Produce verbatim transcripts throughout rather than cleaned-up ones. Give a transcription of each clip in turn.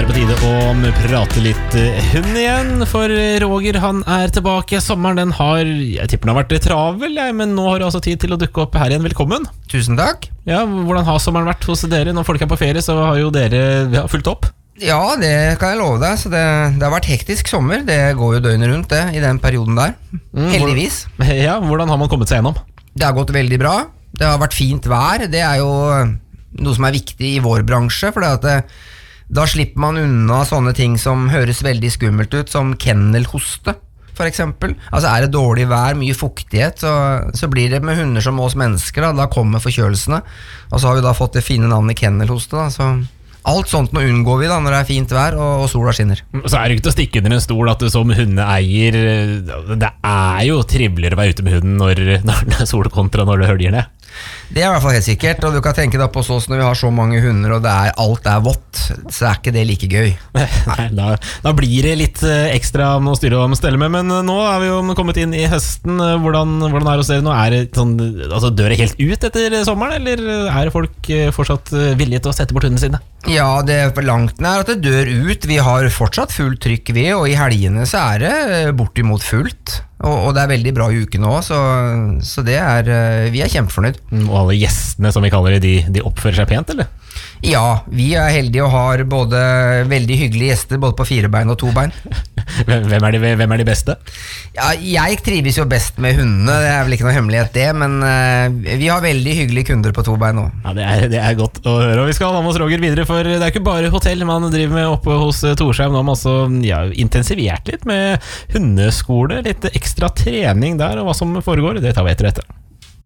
er det på tide å prate litt hund igjen, for Roger han er tilbake. Sommeren den har, jeg tipper den har vært travel, jeg, men nå har du altså tid til å dukke opp her igjen. Velkommen. Tusen takk. Ja, hvordan har sommeren vært hos dere? Når folk er på ferie, så har jo dere ja, fulgt opp. Ja, det kan jeg love deg. Så det, det har vært hektisk sommer. Det går jo døgnet rundt det, i den perioden der. Mm, Heldigvis. Hvordan, ja, hvordan har man kommet seg gjennom? Det har gått veldig bra. Det har vært fint vær. Det er jo noe som er viktig i vår bransje, for det at det, da slipper man unna sånne ting som høres veldig skummelt ut, som kennelhoste, for eksempel. Altså er det dårlig vær, mye fuktighet, så, så blir det med hunder som oss mennesker, da, da kommer forkjølelsene. Og så har vi da fått det fine navnet kennelhoste, da, så alt sånt nå unngår vi da når det er fint vær og, og sola skinner. Så er det ikke til å stikke under en stol at du som hundeeier, det er jo triveligere å være ute med hunden når, når det er sol kontra når det høljer ned. Det er i hvert fall helt sikkert, og du kan tenke deg på oss når vi har så mange hunder og det er, alt er vått, så er ikke det like gøy. Nei, da, da blir det litt ekstra å styre og stelle med, men nå er vi jo kommet inn i høsten. Hvordan, hvordan er det hos dere nå? Er det sånn, altså dør det helt ut etter sommeren, eller er folk fortsatt villige til å sette bort hundene sine? Ja, det er for langt nær at det dør ut. Vi har fortsatt fullt trykk ved, og i helgene så er det bortimot fullt. Og, og det er veldig bra i uken også, så, så det er, vi er kjempefornøyd. Og alle gjestene som vi kaller det, de, de oppfører seg pent, eller? Ja, vi er heldige og har både veldig hyggelige gjester, både på fire bein og to bein. Hvem er de, hvem er de beste? Ja, jeg trives jo best med hundene, det er vel ikke noe hemmelighet det, men uh, vi har veldig hyggelige kunder på to bein nå. Ja, det er, det er godt å høre, og vi skal ha med oss Roger videre, for det er ikke bare hotell man driver med oppe hos Torsheim. Nå har man også ja, intensivert litt med hundeskole, litt ekstra trening der, og hva som foregår, det tar vi etter dette.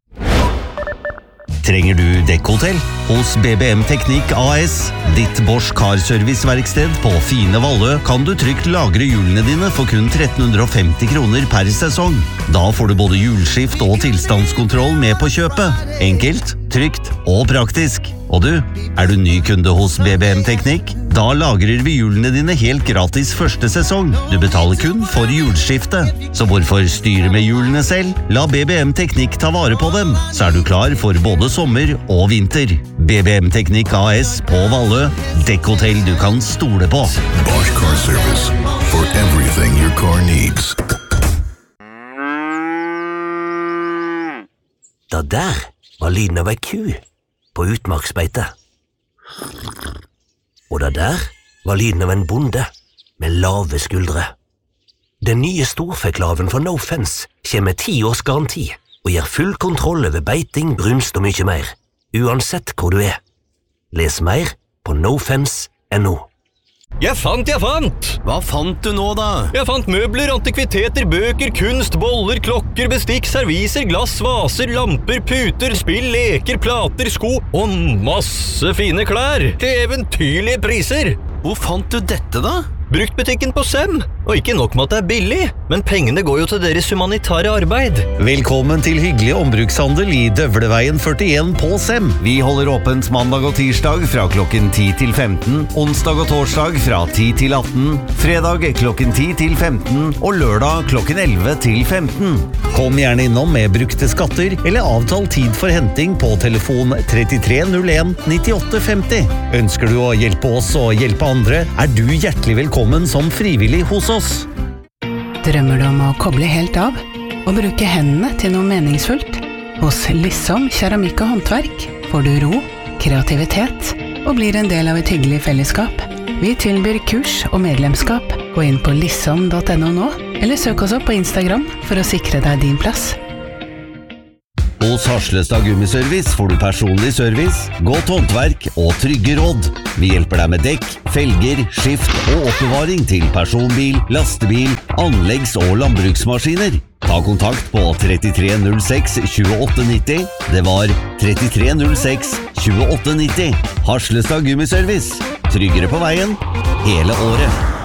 Trenger du dekkhotell? Hos B B M Teknikk A S, ditt Bosch Car Service-verksted på Fine Vallø, kan du trygt lagre hjulene dine for kun tretten hundre og femti kroner per sesong. Da får du både hjulskift og tilstandskontroll med på kjøpet. Enkelt, trygt og praktisk. Og du, er du ny kunde hos B B M Teknikk? Da lagrer vi hjulene dine helt gratis første sesong. Du betaler kun for hjulskiftet. Så hvorfor styre med hjulene selv? La B B M Teknikk ta vare på dem, så er du klar for både sommer og vinter. B B M Teknikk A S på Vallø. Dekkhotell du kan stole på. Bosch Car Service. For everything your car needs. Da der var lyden av ei ku på utmarksbeite. Og da der var lyden av en bonde med lave skuldre. Den nye storfeklaven fra No Fence kommer med ti års garanti og gir full kontroll over beiting, brunst og mye mer, uansett hvor du er. Les mer på nofence punktum no. Jeg fant, jeg fant! Hva fant du nå da? Jeg fant møbler, antikviteter, bøker, kunst, boller, klokker, bestikk, serviser, glass, vaser, lamper, puter, spill, leker, plater, sko og masse fine klær til eventyrlige priser. Hvor fant du dette da? Bruktbutikken på Sem. Og ikke nok med at det er billig, men pengene går jo til deres humanitære arbeid. Velkommen til hyggelig ombrukshandel i Døvleveien førtien på Sem. Vi holder åpent mandag og tirsdag fra klokken ti til femten, onsdag og torsdag fra ti til atten, fredag klokken ti til femten og lørdag klokken elleve til femten. Kom gjerne innom med brukte skatter eller avtal tid for henting på telefon trettitre null en nittiåtte femti. Ønsker du å hjelpe oss og hjelpe andre, er du hjertelig velkommen Velkommen som frivillig hos oss. Drømmer du om å koble helt av og bruke hendene til noe meningsfullt? Hos Lissom keramikk og håndverk får du ro, kreativitet og blir en del av et hyggelig fellesskap. Vi tilbyr kurs og medlemskap. Gå inn på lissom punktum no nå, eller søk oss opp på Instagram for å sikre deg din plass. Hos Harslestad Gummiservice får du personlig service, godt håndverk og trygge råd. Vi hjelper deg med dekk, felger, skift og oppbevaring til personbil, lastebil, anleggs- og landbruksmaskiner. Ta kontakt på trettitre null seks tjueåtte nitti. Det var trettitre null seks tjueåtte nitti. Harslestad Gummiservice. Tryggere på veien hele året.